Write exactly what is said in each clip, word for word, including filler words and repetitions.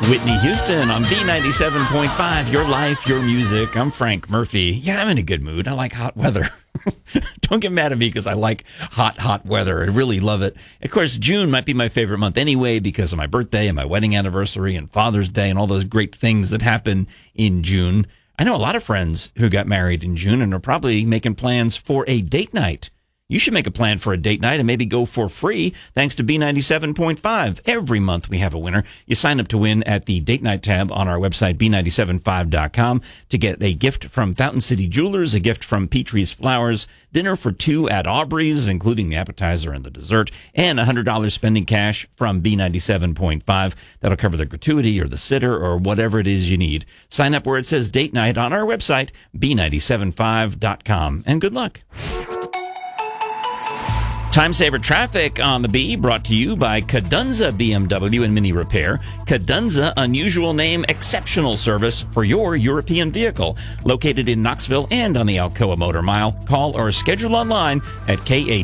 Whitney Houston on B ninety-seven point five, Your Life, Your Music. I'm Frank Murphy. Yeah, I'm in a good mood. I like hot weather. Don't get mad at me because I like hot, hot weather. I really love it. Of course, June might be my favorite month anyway because of my birthday and my wedding anniversary and Father's Day and all those great things that happen in June. I know a lot of friends who got married in June and are probably making plans for a date night. You should make a plan for a date night and maybe go for free thanks to B ninety-seven point five. Every month we have a winner. You sign up to win at the date night tab on our website, B nine seven five dot com, to get a gift from Fountain City Jewelers, a gift from Petrie's Flowers, dinner for two at Aubrey's, including the appetizer and the dessert, and one hundred dollars spending cash from B ninety-seven point five. That'll cover the gratuity or the sitter or whatever it is you need. Sign up where it says date night on our website, B nine seven five dot com, and good luck. Time Saver Traffic on the B, brought to you by Cadunza B M W and Mini Repair. Cadunza, unusual name, exceptional service for your European vehicle. Located in Knoxville and on the Alcoa Motor Mile. Call or schedule online at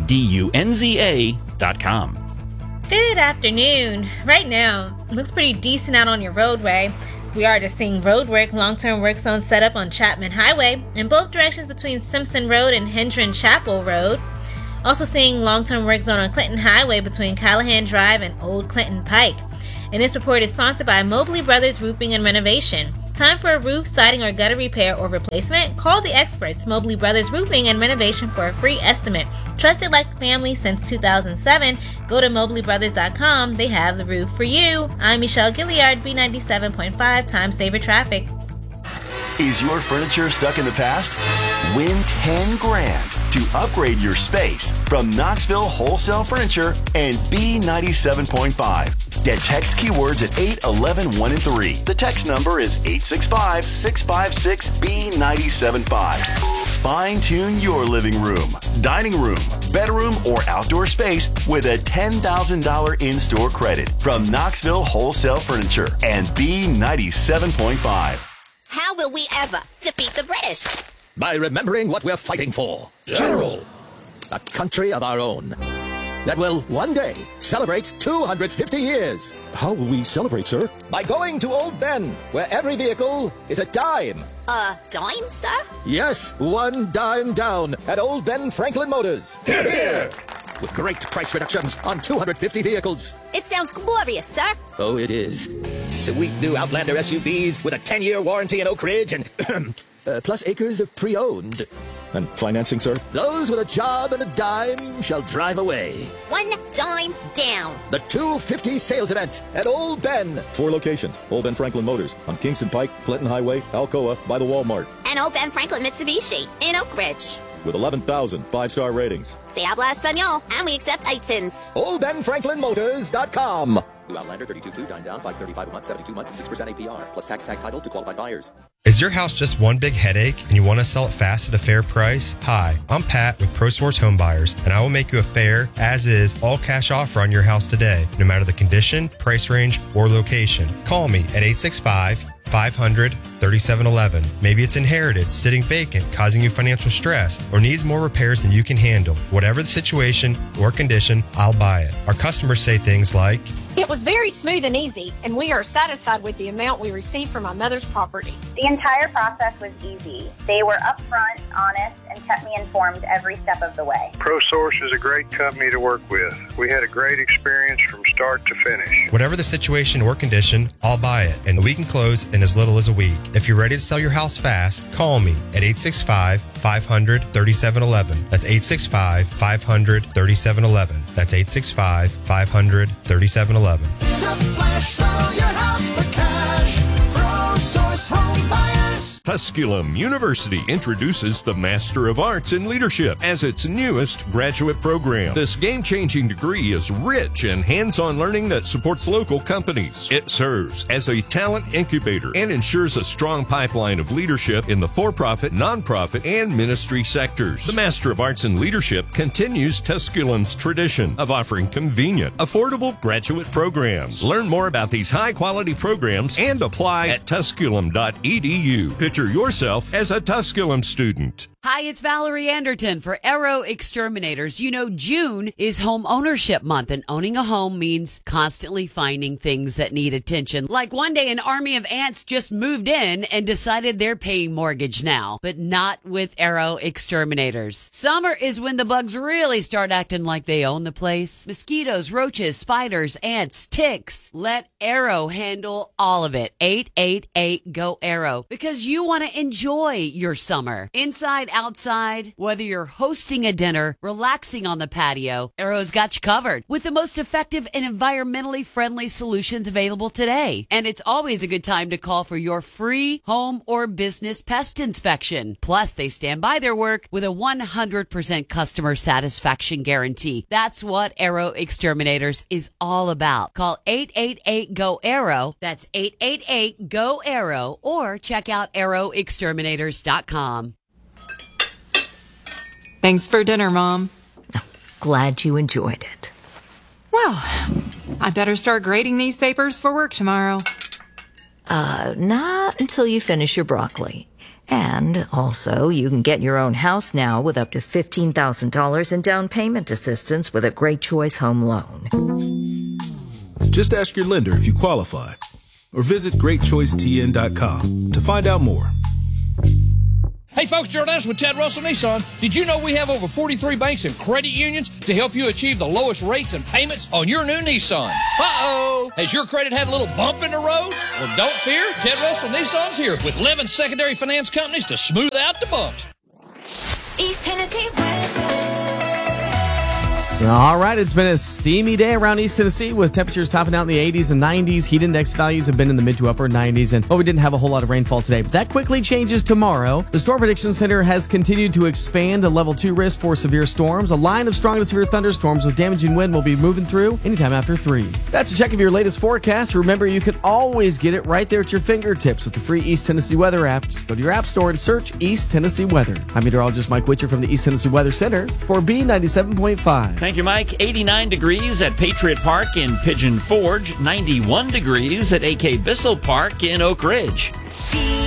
kadunza dot com. Good afternoon. Right now, it looks pretty decent out on your roadway. We are just seeing road work, long-term work zone set up on Chapman Highway in both directions between Simpson Road and Hendron Chapel Road. Also seeing long-term work zone on Clinton Highway between Callahan Drive and Old Clinton Pike. And this report is sponsored by Mobley Brothers Roofing and Renovation. Time for a roof, siding, or gutter repair or replacement? Call the experts, Mobley Brothers Roofing and Renovation, for a free estimate. Trusted like family since two thousand seven. Go to mobley brothers dot com. They have the roof for you. I'm Michelle Gilliard, B ninety-seven point five, Time Saver Traffic. Is your furniture stuck in the past? Win ten grand to upgrade your space from Knoxville Wholesale Furniture and B ninety-seven point five. Get text keywords at eight one one one and three. The text number is eight six five, six five six, B nine seven five. Fine-tune your living room, dining room, bedroom, or outdoor space with a ten thousand dollars in-store credit from Knoxville Wholesale Furniture and B ninety-seven point five. How will we ever defeat the British? By remembering what we're fighting for. General! A country of our own that will one day celebrate two hundred fifty years. How will we celebrate, sir? By going to Old Ben, where every vehicle is a dime. A dime, sir? Yes, one dime down at Old Ben Franklin Motors. Hear, hear! With great price reductions on two hundred fifty vehicles. It sounds glorious, sir. Oh, it is. Sweet new Outlander S U Vs with a ten-year warranty in Oak Ridge and uh, plus acres of pre-owned. And financing, sir? Those with a job and a dime shall drive away. One dime down. The two fifty sales event at Old Ben. Four locations. Old Ben Franklin Motors on Kingston Pike, Clinton Highway, Alcoa, by the Walmart. And Old Ben Franklin Mitsubishi in Oak Ridge. With eleven thousand five-star ratings. Se habla español, and we accept I T I Ns. Old Ben Franklin Motors dot com. New Outlander thirty-two two, dine down, five thirty-five a month, seventy-two months, and six percent A P R, plus tax tag title to qualified buyers. Is your house just one big headache and you want to sell it fast at a fair price? Hi, I'm Pat with ProSource Home Buyers, and I will make you a fair, as-is, all-cash offer on your house today, no matter the condition, price range, or location. Call me at eight six five, five hundred, thirty-seven eleven. Maybe it's inherited, sitting vacant, causing you financial stress, or needs more repairs than you can handle. Whatever the situation or condition, I'll buy it. Our customers say things like, "It was very smooth and easy, and we are satisfied with the amount we received from my mother's property." The entire process was easy. They were upfront, honest, and kept me informed every step of the way. ProSource is a great company to work with. We had a great experience from start to finish. Whatever the situation or condition, I'll buy it, and we can close in as little as a week. If you're ready to sell your house fast, call me at eight six five, five hundred, thirty-seven eleven. That's eight six five, five hundred, thirty-seven eleven. That's eight six five, five hundred, thirty-seven eleven. In a flash, sell your house for cash. ProSource Home Buyers. Tusculum University introduces the Master of Arts in Leadership as its newest graduate program. This game-changing degree is rich in hands-on learning that supports local companies. It serves as a talent incubator and ensures a strong pipeline of leadership in the for-profit, nonprofit, and ministry sectors. The Master of Arts in Leadership continues Tusculum's tradition of offering convenient, affordable graduate programs. Learn more about these high-quality programs and apply at tusculum dot e d u. Picture yourself as a Tusculum student. Hi, it's Valerie Anderton for Arrow Exterminators. You know, June is home ownership month, and owning a home means constantly finding things that need attention. Like one day, an army of ants just moved in and decided they're paying mortgage now, but not with Arrow Exterminators. Summer is when the bugs really start acting like they own the place. Mosquitoes, roaches, spiders, ants, ticks. Let Arrow handle all of it. eight eight eight, G O, Arrow. Because you want to enjoy your summer. Inside, outside, whether you're hosting a dinner, relaxing on the patio, Arrow's got you covered with the most effective and environmentally friendly solutions available today. And it's always a good time to call for your free home or business pest inspection. Plus, they stand by their work with a one hundred percent customer satisfaction guarantee. That's what Arrow Exterminators is all about. Call eight eight eight, G O, Arrow. That's eight eight eight, G O, Arrow. Or check out arrow exterminators dot com. Thanks for dinner, Mom. Glad you enjoyed it. Well, I better start grading these papers for work tomorrow. Uh, not until you finish your broccoli. And also, you can get your own house now with up to fifteen thousand dollars in down payment assistance with a Great Choice Home Loan. Just ask your lender if you qualify, or visit great choice t n dot com to find out more. Hey folks, Gerald Adams with Ted Russell Nissan. Did you know we have over forty-three banks and credit unions to help you achieve the lowest rates and payments on your new Nissan? Uh-oh! Has your credit had a little bump in the road? Well, don't fear. Ted Russell Nissan's here with eleven secondary finance companies to smooth out the bumps. East Tennessee weather. All right, it's been a steamy day around East Tennessee with temperatures topping out in the eighties and nineties. Heat index values have been in the mid to upper nineties, and well, we didn't have a whole lot of rainfall today, but that quickly changes tomorrow. The Storm Prediction Center has continued to expand a level two risk for severe storms. A line of strong to severe thunderstorms with damaging wind will be moving through anytime after three. That's a check of your latest forecast. Remember, you can always get it right there at your fingertips with the free East Tennessee Weather app. Just go to your app store and search East Tennessee Weather. I'm meteorologist Mike Witcher from the East Tennessee Weather Center for B ninety-seven point five. Thank you, Mike. eighty-nine degrees at Patriot Park in Pigeon Forge, ninety-one degrees at A K Bissell Park in Oak Ridge.